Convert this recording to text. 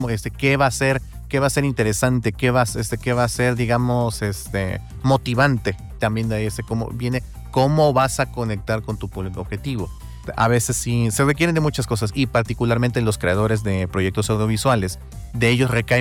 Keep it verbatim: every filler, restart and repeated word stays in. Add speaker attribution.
Speaker 1: este, qué va a ser, qué va a ser interesante, qué va, este, qué va a ser, digamos, este, motivante. También de ahí este, cómo viene, cómo vas a conectar con tu público objetivo. A veces sí, se requieren de muchas cosas y particularmente los creadores de proyectos audiovisuales, de ellos recae